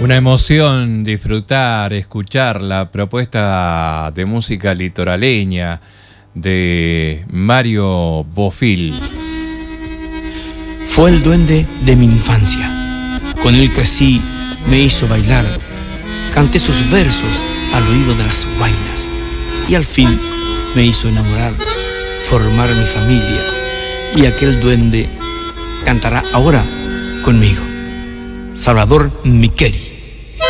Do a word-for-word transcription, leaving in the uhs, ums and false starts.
Una emoción disfrutar, escuchar la propuesta de música litoraleña de Mario Bofill. Fue el duende de mi infancia. Con él crecí, me hizo bailar. Canté sus versos al oído de las guainas. Y al fin me hizo enamorar, formar mi familia. Y aquel duende cantará ahora conmigo. Salvador Miqueri.